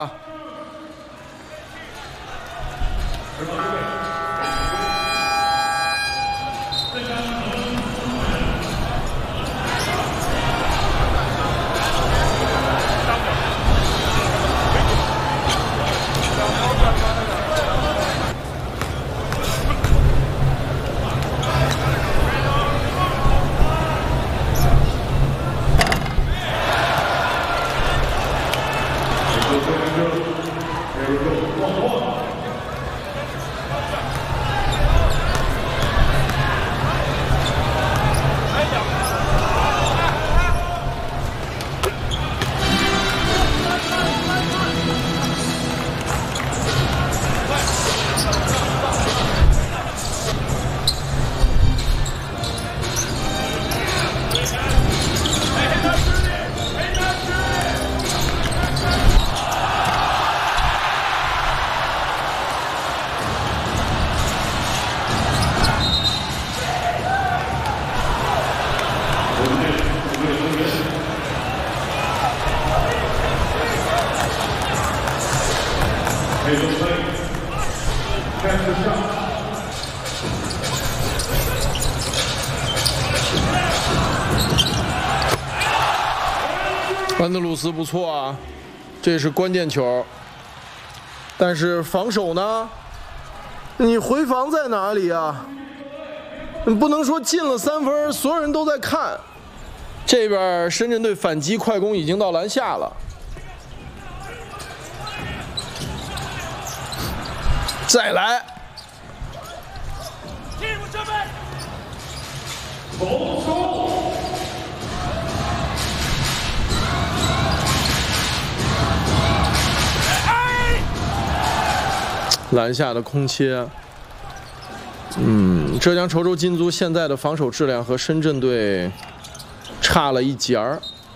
安德鲁斯不错啊，这是关键球。但是防守呢？你回防在哪里啊？你不能说进了3分，所有人都在看。这边深圳队反击快攻已经到篮下了，再来。篮下的空切，浙江稠州金租现在的防守质量和深圳队差了一截儿，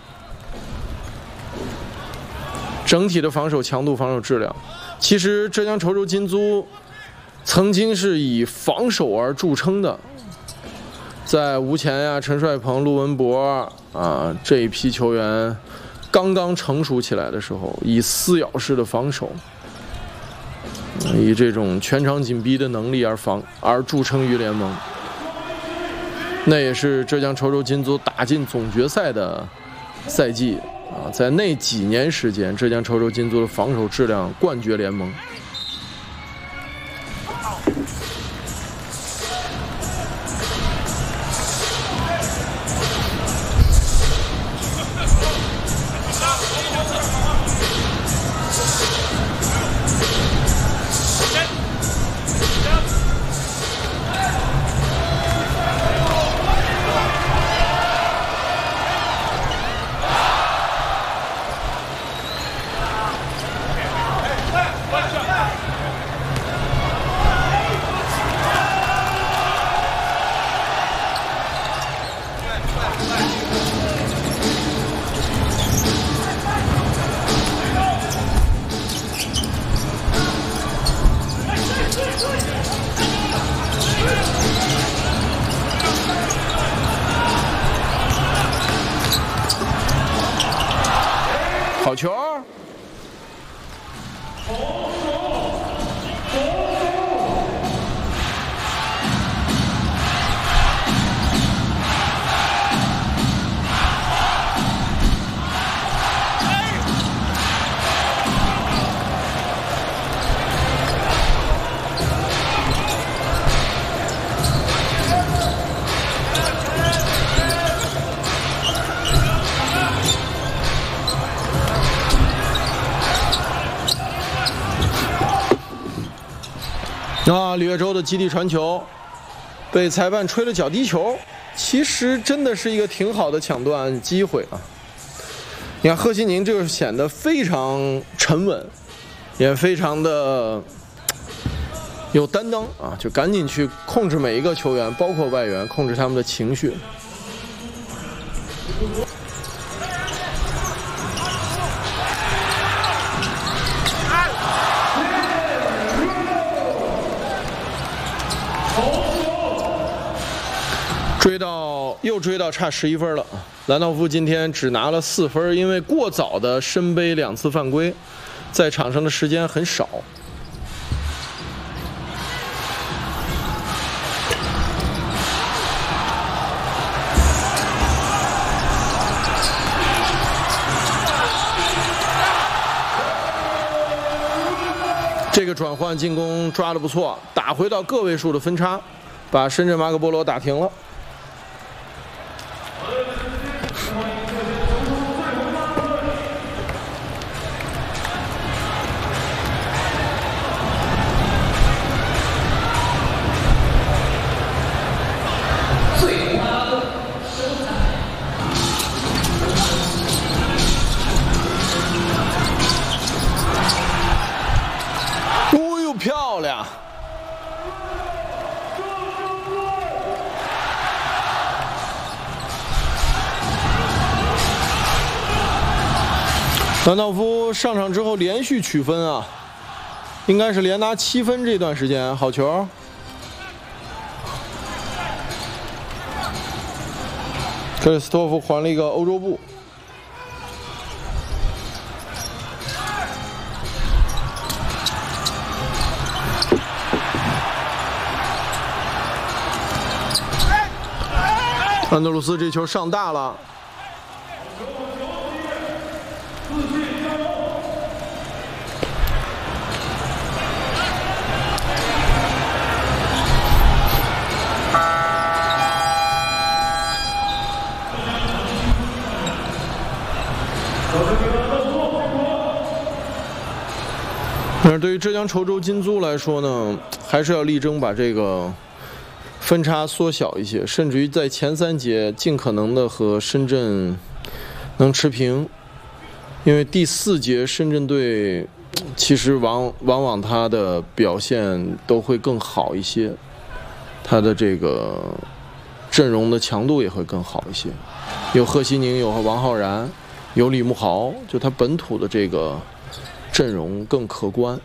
整体的防守强度、防守质量，其实浙江稠州金租曾经是以防守而著称的，在吴前呀、陈帅鹏、陆文博啊这一批球员刚刚成熟起来的时候，以撕咬式的防守。以这种全场紧逼的能力而著称于联盟，那也是浙江稠州金租打进总决赛的赛季啊，在那几年时间，浙江稠州金租的防守质量冠绝联盟。好球！李月洲的基地传球被裁判吹了脚低球，其实真的是一个挺好的抢断机会啊！你看贺新宁这个显得非常沉稳，也非常的有担当啊，就赶紧去控制每一个球员，包括外援，控制他们的情绪。又追到差11分了，兰道夫今天只拿了4分，因为过早的深背2次犯规， 在场上的时间很少。这个转换进攻抓得不错，打回到个位数的分差，把深圳马可波罗打平了。漂亮！兰道夫上场之后连续取分啊，应该是连拿7分。这段时间好球。克里斯托夫还了一个欧洲步。安德鲁斯这球上大了，但是对于浙江稠州金租来说呢，还是要力争把这个分差缩小一些，甚至于在前3节尽可能的和深圳能持平，因为第4节深圳队其实往往他的表现都会更好一些，他的这个阵容的强度也会更好一些，有贺西宁，有王浩然，有李慕豪，就他本土的这个阵容更可观。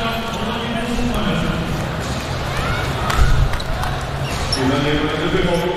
最后